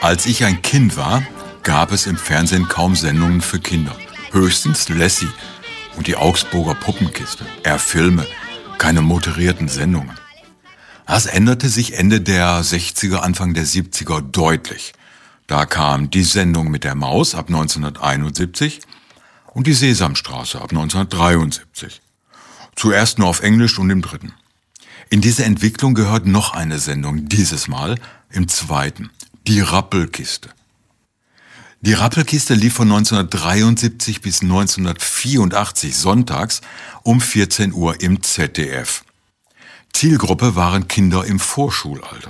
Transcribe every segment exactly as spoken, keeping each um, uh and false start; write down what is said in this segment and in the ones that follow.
Als ich ein Kind war, gab es im Fernsehen kaum Sendungen für Kinder. Höchstens Lassie und die Augsburger Puppenkiste. Eher Filme, keine moderierten Sendungen. Das änderte sich Ende der sechziger, Anfang der siebziger deutlich. Da kam die Sendung mit der Maus ab neunzehnhunderteinundsiebzig und die Sesamstraße ab neunzehnhundertdreiundsiebzig. Zuerst nur auf Englisch und im dritten. In diese Entwicklung gehört noch eine Sendung, dieses Mal im zweiten, die Rappelkiste. Die Rappelkiste lief von neunzehnhundertdreiundsiebzig bis neunzehnhundertvierundachtzig sonntags um vierzehn Uhr im Z D F. Zielgruppe waren Kinder im Vorschulalter.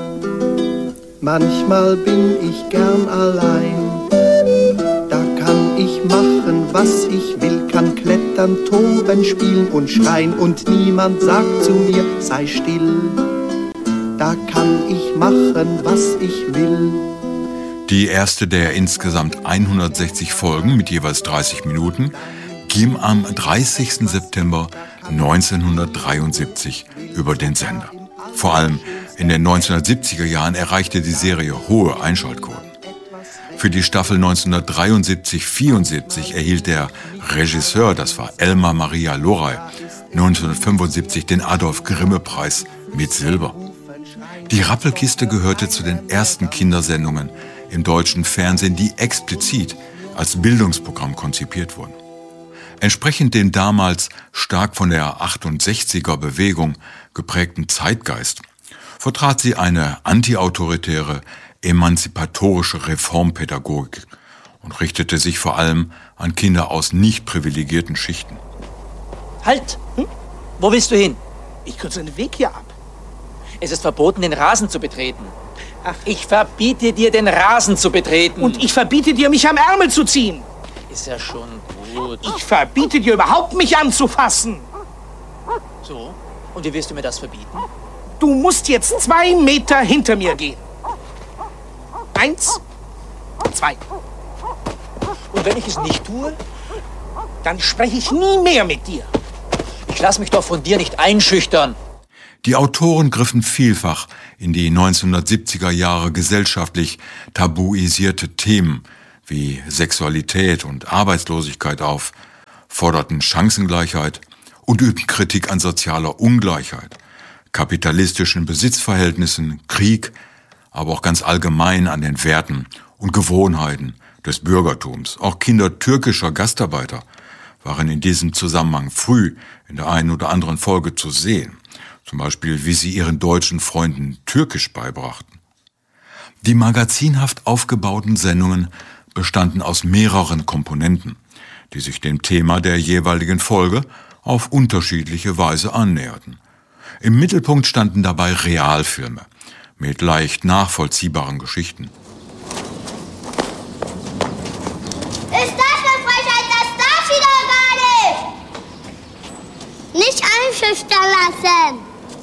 Manchmal bin ich gern allein, da kann ich machen, was ich will, kann klettern, toben, spielen und schreien und niemand sagt zu mir, sei still. Da kann ich machen, was ich will. Die erste der insgesamt hundertsechzig Folgen mit jeweils dreißig Minuten ging am dreißigsten September neunzehnhundertdreiundsiebzig über den Sender. Vor allem in den neunzehnhundertsiebziger Jahren erreichte die Serie hohe Einschaltquoten. Für die Staffel neunzehnhundertdreiundsiebzig vierundsiebzig erhielt der Regisseur, das war Elmar Maria Lorey, neunzehnhundertfünfundsiebzig den Adolf-Grimme-Preis mit Silber. Die Rappelkiste gehörte zu den ersten Kindersendungen im deutschen Fernsehen, die explizit als Bildungsprogramm konzipiert wurden. Entsprechend dem damals stark von der achtundsechziger Bewegung geprägten Zeitgeist vertrat sie eine antiautoritäre, emanzipatorische Reformpädagogik und richtete sich vor allem an Kinder aus nicht privilegierten Schichten. Halt! Hm? Wo willst du hin? Ich kürze den Weg hier ab. Es ist verboten, den Rasen zu betreten. Ach. Ich verbiete dir, den Rasen zu betreten. Und ich verbiete dir, mich am Ärmel zu ziehen. Ist ja schon gut. Ich verbiete dir überhaupt, mich anzufassen. So? Und wie willst du mir das verbieten? Du musst jetzt zwei Meter hinter mir gehen. Eins, zwei. Und wenn ich es nicht tue? Dann spreche ich nie mehr mit dir. Ich lass mich doch von dir nicht einschüchtern. Die Autoren griffen vielfach in die neunzehnhundertsiebziger Jahre gesellschaftlich tabuisierte Themen wie Sexualität und Arbeitslosigkeit auf, forderten Chancengleichheit und übten Kritik an sozialer Ungleichheit, kapitalistischen Besitzverhältnissen, Krieg, aber auch ganz allgemein an den Werten und Gewohnheiten des Bürgertums. Auch Kinder türkischer Gastarbeiter waren in diesem Zusammenhang früh in der einen oder anderen Folge zu sehen. Zum Beispiel, wie sie ihren deutschen Freunden Türkisch beibrachten. Die magazinhaft aufgebauten Sendungen bestanden aus mehreren Komponenten, die sich dem Thema der jeweiligen Folge auf unterschiedliche Weise annäherten. Im Mittelpunkt standen dabei Realfilme mit leicht nachvollziehbaren Geschichten. Ist das eine Frechheit? Das darf sie doch gar nicht! Nicht einschüchtern lassen!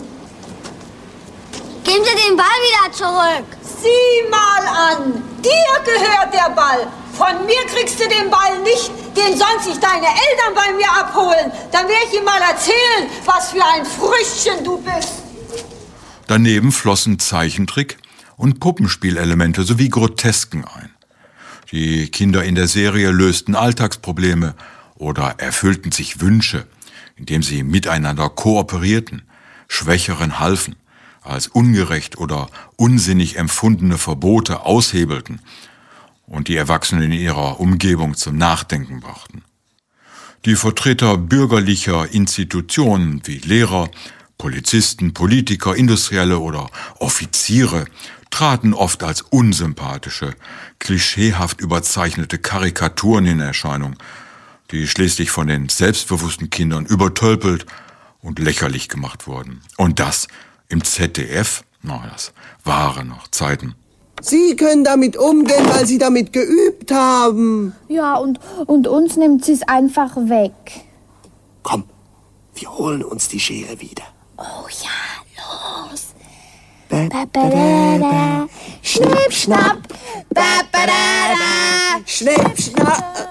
Geben Sie den Ball wieder zurück! Sieh mal an! Dir gehört der Ball! Von mir kriegst du den Ball nicht! Den sollen sich deine Eltern bei mir abholen! Dann werde ich ihm mal erzählen, was für ein Früchtchen du bist! Daneben flossen Zeichentrick- und Puppenspielelemente sowie Grotesken ein. Die Kinder in der Serie lösten Alltagsprobleme oder erfüllten sich Wünsche, indem sie miteinander kooperierten, Schwächeren halfen, als ungerecht oder unsinnig empfundene Verbote aushebelten und die Erwachsenen in ihrer Umgebung zum Nachdenken brachten. Die Vertreter bürgerlicher Institutionen wie Lehrer, Polizisten, Politiker, Industrielle oder Offiziere traten oft als unsympathische, klischeehaft überzeichnete Karikaturen in Erscheinung, die schließlich von den selbstbewussten Kindern übertölpelt und lächerlich gemacht wurden. Und das im Z D F? Na, das waren noch Zeiten. Sie können damit umgehen, weil Sie damit geübt haben. Ja, und, und uns nimmt sie es einfach weg. Komm, wir holen uns die Schere wieder. Oh ja, los. Ba, Ba, ba, da, da. Schnipp, schnapp. Ba, ba, da, da. Schnipp, schnapp.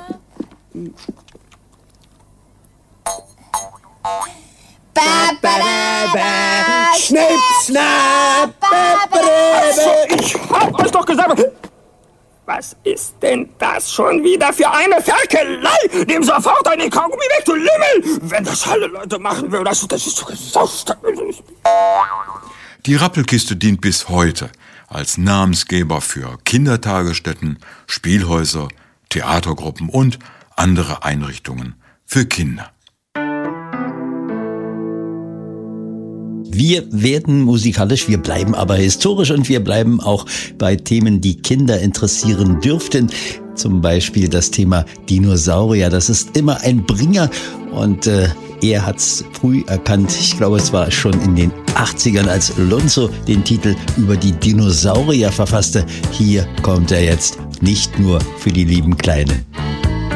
Ba, ba, da, da. Schnipp, schnapp, Also, ich hab euch doch gesagt... Was ist denn das schon wieder für eine Ferkelei? Nimm sofort deine Kaugummi weg, du Lümmel! Wenn das alle Leute machen würden, das, das ist so... Die Rappelkiste dient bis heute als Namensgeber für Kindertagesstätten, Spielhäuser, Theatergruppen und andere Einrichtungen für Kinder. Wir werden musikalisch, wir bleiben aber historisch und wir bleiben auch bei Themen, die Kinder interessieren dürften. Zum Beispiel das Thema Dinosaurier. Das ist immer ein Bringer und äh, er hat's früh erkannt. Ich glaube, es war schon in den achtzigern, als Lonzo den Titel über die Dinosaurier verfasste. Hier kommt er jetzt, nicht nur für die lieben Kleinen.